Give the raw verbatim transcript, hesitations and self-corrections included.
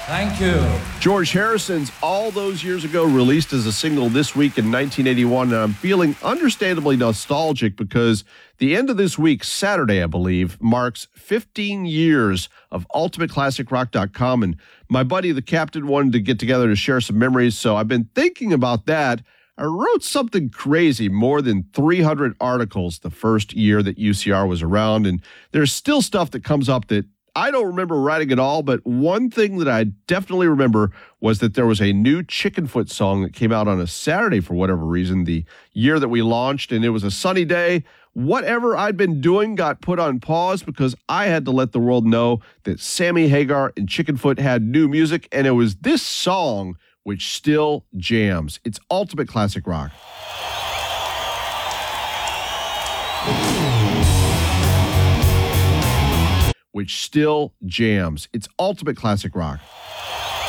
Thank you. George Harrison's All Those Years Ago, released as a single this week in nineteen eighty-one. And I'm feeling understandably nostalgic because the end of this week, Saturday, I believe, marks fifteen years of ultimate classic rock dot com. And my buddy, the captain, wanted to get together to share some memories. So I've been thinking about that. I wrote something crazy, more than three hundred articles the first year that U C R was around. And there's still stuff that comes up that I don't remember writing at all, but one thing that I definitely remember was that there was a new Chickenfoot song that came out on a Saturday for whatever reason, the year that we launched, and it was a sunny day. Whatever I'd been doing got put on pause because I had to let the world know that Sammy Hagar and Chickenfoot had new music, and it was this song which still jams. It's ultimate classic rock. Which still jams. It's ultimate classic rock.